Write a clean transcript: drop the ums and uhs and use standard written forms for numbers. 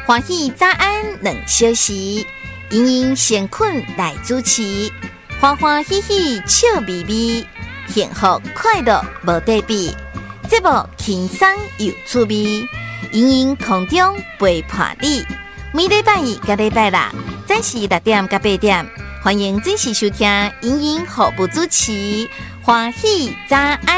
欢喜早安两小时，盈盈闲困来主持，欢欢喜喜笑眯眯，幸福快乐无对比。节目轻松有趣味，盈盈空中陪伴你。每礼拜一甲礼拜六，早时6点甲8点，欢迎准时收听盈盈服务主持，欢喜早安。